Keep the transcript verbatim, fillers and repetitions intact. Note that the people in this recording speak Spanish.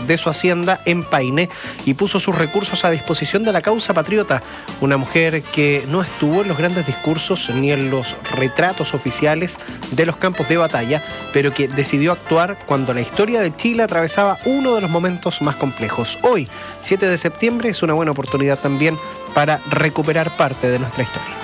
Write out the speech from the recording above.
de su hacienda en Paine y puso sus recursos a disposición de la causa patriota. Una mujer que no estuvo en los grandes discursos ni en los retratos oficiales de los campos de batalla, pero que decidió actuar cuando la historia de Chile atravesaba uno de los momentos más complejos. Hoy, siete de septiembre, es una buena oportunidad también para recuperar parte de nuestra historia.